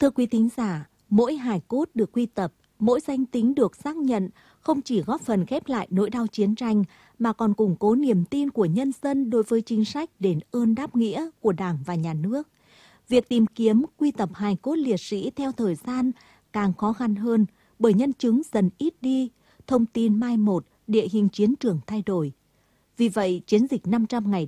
Thưa quý thính giả, mỗi hài cốt được quy tập, mỗi danh tính được xác nhận không chỉ góp phần ghép lại nỗi đau chiến tranh mà còn củng cố niềm tin của nhân dân đối với chính sách đền ơn đáp nghĩa của Đảng và Nhà nước. Việc tìm kiếm, quy tập hài cốt liệt sĩ theo thời gian càng khó khăn hơn bởi nhân chứng dần ít đi, thông tin mai một, địa hình chiến trường thay đổi. Vì vậy, chiến dịch 500 ngày